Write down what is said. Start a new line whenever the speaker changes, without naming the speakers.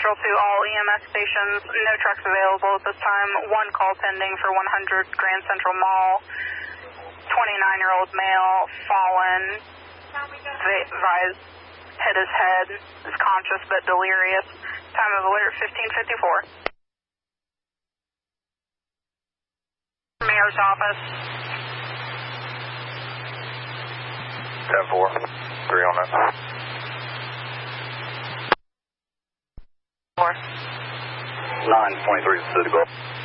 Central to all EMS stations. No trucks available at this time. One call pending for 100 Grand Central Mall. 29-year-old male fallen. Hit his head. Is conscious but delirious. Time of alert 15:54. Mayor's office.
10-4. 3 on that.
4.
923 is good to go.